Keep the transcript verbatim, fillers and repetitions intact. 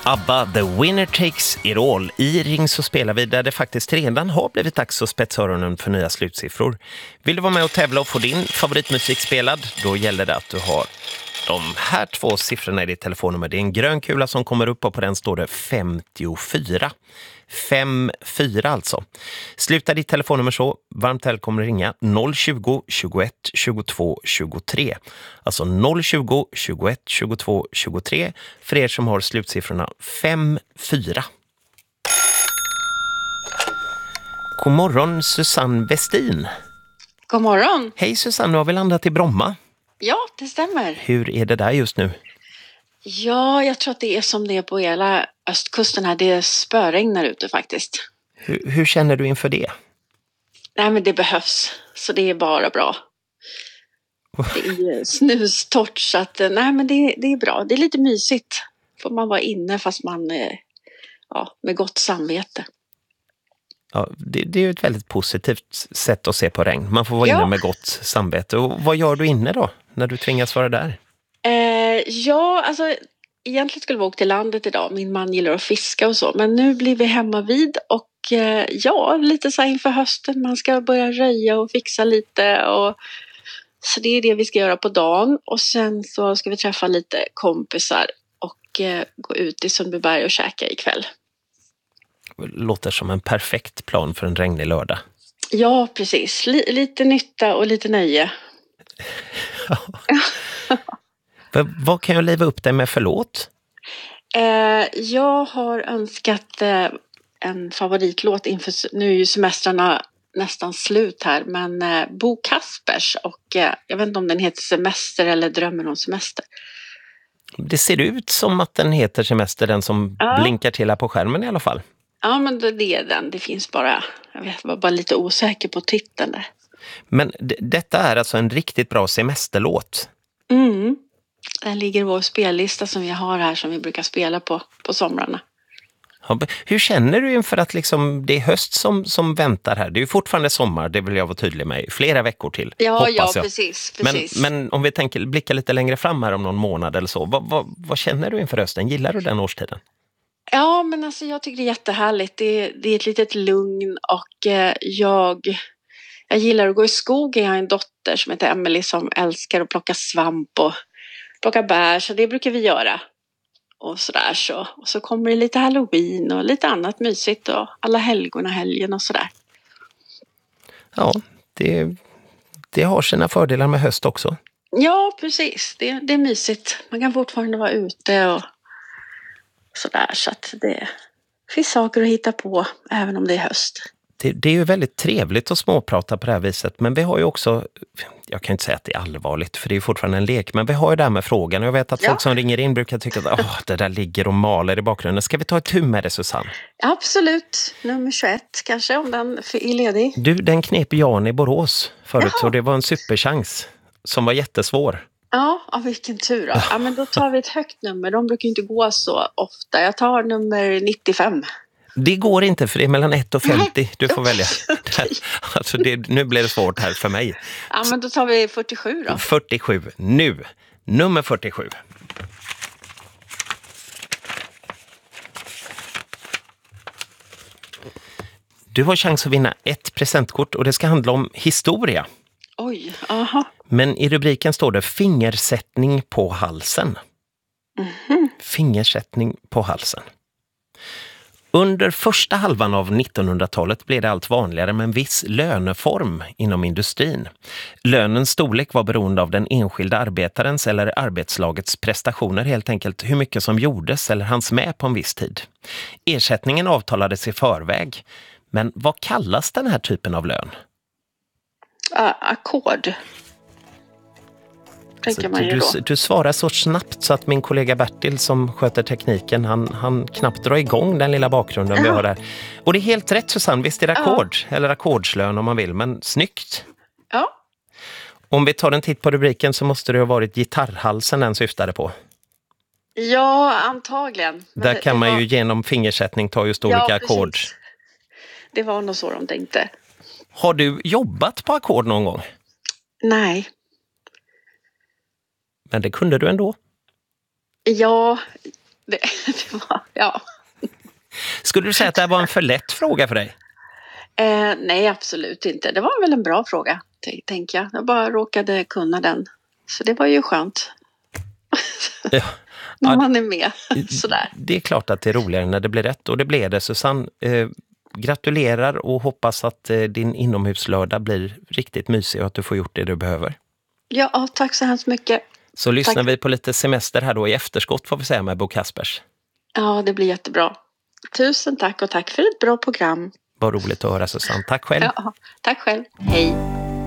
ABBA, The Winner Takes It All. I Ring så spelar vi där det faktiskt redan har blivit dags att spetsa öronen för nya slutsiffror. Vill du vara med och tävla och få din favoritmusik spelad? Då gäller det att du har de här två siffrorna i ditt telefonnummer. Det är en grön kula som kommer upp och på den står det femtiofyra. fem fyra alltså. Sluta ditt telefonnummer så. Varmt välkommen att ringa noll tjugo, tjugoett, tjugotvå, tjugotre. Alltså noll tjugo, tjugoett, tjugotvå, tjugotre för er som har slutsiffrorna fem fyra. God morgon Susanne Westin. God morgon. Hej Susanne, nu har vi landat i Bromma. Ja, det stämmer. Hur är det där just nu? Ja, jag tror att det är som det är på hela östkusten här. Det är spöregn där ute faktiskt. Hur, hur känner du inför det? Nej, men det behövs. Så det är bara bra. Det är snustort så att nej, men det, det är bra. Det är lite mysigt. Får man vara inne fast man ja, med gott samvete. Ja, det, det är ju ett väldigt positivt sätt att se på regn. Man får vara ja. inne med gott samvete. Och vad gör du inne då när du tvingas vara där? Eh, ja, alltså egentligen skulle vi åka till landet idag. Min man gillar att fiska och så. Men nu blir vi hemma vid och eh, ja, lite så här inför hösten. Man ska börja röja och fixa lite. Och, så det är det vi ska göra på dagen. Och sen så ska vi träffa lite kompisar och eh, gå ut i Sundbyberg och käka ikväll. Låter som en perfekt plan för en regnig lördag. Ja, precis. L- lite nytta och lite nöje. Vad kan jag leva upp dig med för låt? Eh, jag har önskat eh, en favoritlåt inför, nu är ju semestrarna nästan slut här, men eh, Bo Kaspers och eh, jag vet inte om den heter Semester eller Drömmen om semester. Det ser ut som att den heter Semester, den som ja. blinkar till här på skärmen i alla fall. Ja, men det är den. Det finns bara, jag vet, var bara lite osäker på titeln där. Men d- detta är alltså en riktigt bra semesterlåt. Mm. Den ligger i vår spellista som vi har här som vi brukar spela på på somrarna. Ja, hur känner du inför att liksom det är höst som, som väntar här? Det är ju fortfarande sommar, det vill jag vara tydlig med. Flera veckor till, ja, hoppas ja, jag. precis. precis. Men, men om vi tänker, blickar lite längre fram här om någon månad eller så. Vad, vad, vad känner du inför hösten? Gillar du den årstiden? Ja, men alltså jag tycker det är jättehärligt. Det, det är ett litet lugn och eh, jag, jag gillar att gå i skogen. Jag har en dotter som heter Emily som älskar att plocka svamp och plocka bär. Så det brukar vi göra. Och sådär så. Och så kommer det lite Halloween och lite annat mysigt och alla helgorna helgen och sådär. Ja, det, det har sina fördelar med höst också. Ja, precis. Det, det är mysigt. Man kan fortfarande vara ute och sådär, så att det finns saker att hitta på även om det är höst. Det, det är ju väldigt trevligt att småprata på det här viset, men vi har ju också, jag kan inte säga att det är allvarligt för det är ju fortfarande en lek, men vi har ju det här med frågan och jag vet att ja. folk som ringer in brukar tycka att oh, det där ligger och maler i bakgrunden. Ska vi ta ett tur med det, Susanne? Absolut, nummer tjugoett kanske om den är ledig. Du, den knep Jan i Borås förut Jaha. så det var en superchans som var jättesvår. Ja, av vilken tur då. Ja, men då tar vi ett högt nummer. De brukar inte gå så ofta. Jag tar nummer nittiofem. Det går inte för det är mellan ett och femtio. Du får välja. Alltså det, nu blir det svårt här för mig. Ja, men då tar vi fyrtiosju då. fyrtiosju. Nu. Nummer fyrtiosju. Du har chans att vinna ett presentkort och det ska handla om historia. Oj, aha. Men i rubriken står det fingersättning på halsen. Mm-hmm. Fingersättning på halsen. Under första halvan av nittonhundratalet blev det allt vanligare med en viss löneform inom industrin. Lönens storlek var beroende av den enskilda arbetarens eller arbetslagets prestationer, helt enkelt hur mycket som gjordes eller hanns med på en viss tid. Ersättningen avtalades i förväg. Men vad kallas den här typen av lön? Uh, ackord. Tänker man ju du, då. du svarar så snabbt så att min kollega Bertil som sköter tekniken, han, han knappt drar igång den lilla bakgrunden ja. vi har där. Och det är helt rätt, Susanne, visst är det ackord ja. eller ackordslön om man vill, men snyggt. Ja. Om vi tar en titt på rubriken så måste det ha varit gitarrhalsen den syftade på. Ja, antagligen. Men där kan man var... ju genom fingersättning ta just olika ja, ackord. Det var nog så de tänkte. Har du jobbat på ackord någon gång? Nej. Men det kunde du ändå? Ja, Det, det var, ja. Skulle du säga att det här var en för lätt fråga för dig? Eh, nej, absolut inte. Det var väl en bra fråga, t- tänker jag. Jag bara råkade kunna den. Så det var ju skönt. Ja. När Ja, man är med. Sådär. det är klart att det är roligare när det blir rätt. Och det blev det, Susanne. Eh, gratulerar och hoppas att eh, din inomhuslördag blir riktigt mysig och att du får gjort det du behöver. Ja, tack så hemskt mycket. Så lyssnar Tack. vi på lite semester här då i efterskott, får vi säga, med Bo Kaspers. Ja, det blir jättebra. Tusen tack och tack för ett bra program. Vad roligt att höra, Susanne. Tack själv. Ja, tack själv. Hej.